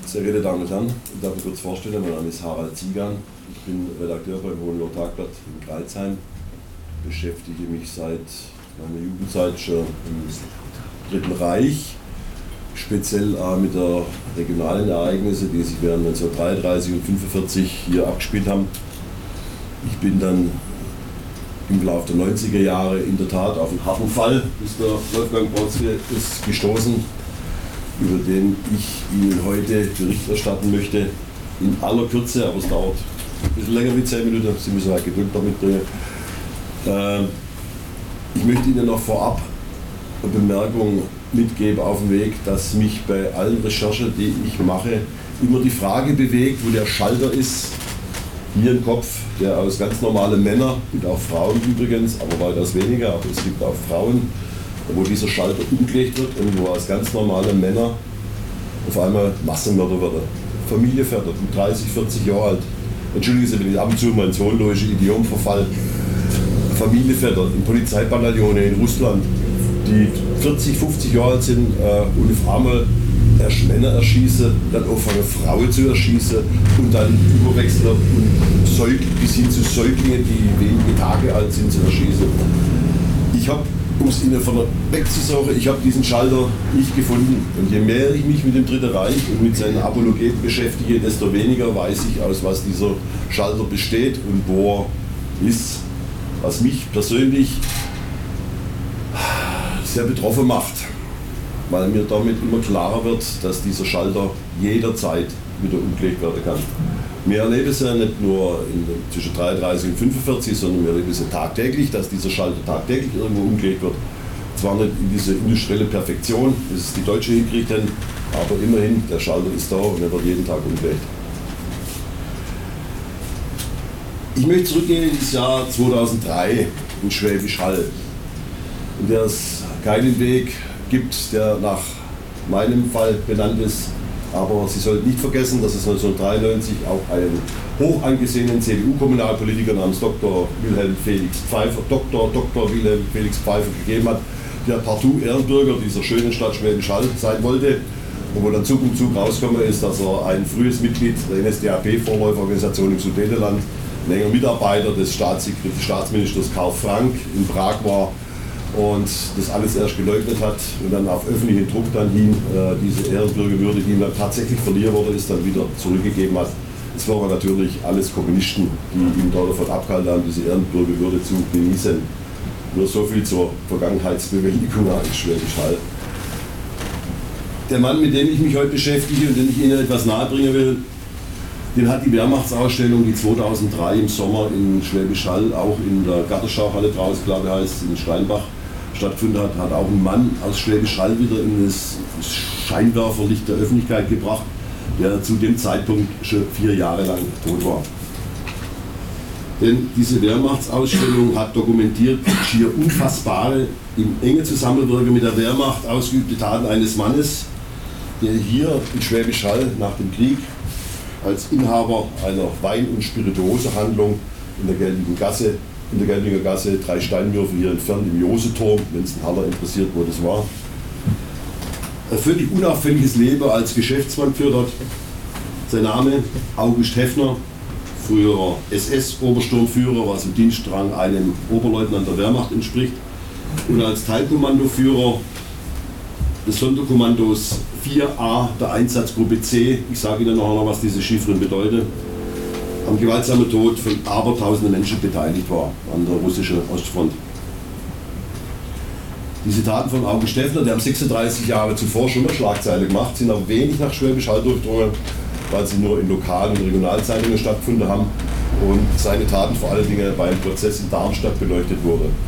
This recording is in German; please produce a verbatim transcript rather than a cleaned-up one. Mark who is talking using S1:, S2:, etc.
S1: Sehr geehrte Damen und Herren, ich darf mich kurz vorstellen, mein Name ist Harald Ziegan, ich bin Redakteur beim Hohenloher Tagblatt in Crailsheim, beschäftige mich seit meiner Jugendzeit schon im Dritten Reich, speziell auch mit der regionalen Ereignisse, die sich während neunzehnhundertdreiunddreißig und neunzehnhundertfünfundvierzig hier abgespielt haben. Ich bin dann im Laufe der neunziger Jahre in der Tat auf einen harten Fall, ist der Wolfgang Brotzke ist gestoßen, über den ich Ihnen heute Bericht erstatten möchte, in aller Kürze, aber es dauert ein bisschen länger wie zehn Minuten, Sie müssen halt Geduld damit bringen. Äh, ich möchte Ihnen noch vorab eine Bemerkung mitgeben auf dem Weg, dass mich bei allen Recherchen, die ich mache, immer die Frage bewegt, wo der Schalter ist, hier im Kopf, der aus ganz normalen Männern und auch Frauen übrigens, aber weitaus weniger, aber es gibt auch Frauen, wo dieser Schalter umgelegt wird und wo aus ganz normalen Männern auf einmal Massenmörder werden. Familienväter, dreißig, vierzig Jahre alt. Entschuldigen Sie, wenn ich ab und zu mal ins hohenlohische Idiom verfall. Familienväter in Polizeibataillone in Russland, die vierzig, fünfzig Jahre alt sind äh, und auf einmal erst Männer erschießen, dann anfangen Frauen zu erschießen und dann überwechseln und Säug, bis hin zu Säuglingen, die wenige Tage alt sind, zu erschießen. Ich habe, um es Ihnen von wegzusagen, ich habe diesen Schalter nicht gefunden. Und je mehr ich mich mit dem Dritten Reich und mit seinen Apologeten beschäftige, desto weniger weiß ich, aus was dieser Schalter besteht und wo er ist, was mich persönlich sehr betroffen macht, weil mir damit immer klarer wird, dass dieser Schalter jederzeit wieder umgelegt werden kann. Wir erleben es ja nicht nur in, zwischen dreiunddreißig und fünfundvierzig, sondern wir erleben es ja tagtäglich, dass dieser Schalter tagtäglich irgendwo umgelegt wird. Zwar nicht in diese industrielle Perfektion, das ist die Deutsche hinkriegt, aber immerhin, der Schalter ist da und er wird jeden Tag umgelegt. Ich möchte zurückgehen ins Jahr zweitausenddrei in Schwäbisch Hall, in der es keinen Weg gibt, der nach meinem Fall benannt ist. Aber Sie sollten nicht vergessen, dass es neunzehnhundertdreiundneunzig auch einen hoch angesehenen C D U-Kommunalpolitiker namens Doktor Wilhelm Felix Pfeiffer, Doktor Doktor Wilhelm Felix Pfeiffer gegeben hat, der partout Ehrenbürger dieser schönen Stadt Schwäbisch Hall sein wollte. Und wo dann Zug um Zug rausgekommen ist, dass er ein frühes Mitglied der N S D A P-Vorläuferorganisation im Sudetenland, ein enger Mitarbeiter des Staatsministers Karl Frank in Prag war und das alles erst geleugnet hat und dann auf öffentlichen Druck dann hin äh, diese Ehrenbürgerwürde, die ihm dann tatsächlich verliehen wurde, ist, dann wieder zurückgegeben hat. Es waren natürlich alles Kommunisten, die ihm dort davon abgehalten haben, diese Ehrenbürgerwürde zu genießen. Nur so viel zur Vergangenheitsbewältigung in Schwäbisch Hall. Der Mann, mit dem ich mich heute beschäftige und den ich Ihnen etwas nahebringen will, den hat die Wehrmachtsausstellung, die zweitausenddrei im Sommer in Schwäbisch Hall, auch in der Gartenschauhalle draußen, glaube ich, heißt in Steinbach, stattgefunden hat, hat auch ein Mann aus Schwäbisch Hall wieder in das Scheinwerferlicht der Öffentlichkeit gebracht, der zu dem Zeitpunkt schon vier Jahre lang tot war. Denn diese Wehrmachtsausstellung hat dokumentiert schier unfassbare, im engen Zusammenwirken mit der Wehrmacht ausgeübte Taten eines Mannes, der hier in Schwäbisch Hall nach dem Krieg als Inhaber einer Wein- und Spirituosehandlung in der Gelbigen Gasse, in der Gelbiger Gasse, drei Steinwürfe hier entfernt im Joseturm, wenn es den Haller interessiert, wo das war, ein völlig unauffälliges Leben als Geschäftsmann geführt hat. Sein Name August Heffner, früherer S S-Obersturmführer, was im Dienstrang einem Oberleutnant der Wehrmacht entspricht, und als Teilkommandoführer des Sonderkommandos vier A der Einsatzgruppe C, ich sage Ihnen noch einmal, was diese Chiffren bedeuten, am gewaltsamen Tod von abertausenden Menschen beteiligt war an der russischen Ostfront. Diese Taten von August Heffner, der haben sechsunddreißig Jahre zuvor schon eine Schlagzeile gemacht, sind auch wenig nach Schwäbisch Hall durchgedrungen, weil sie nur in Lokal- und Regionalzeitungen stattgefunden haben und seine Taten vor allen Dingen beim Prozess in Darmstadt beleuchtet wurden.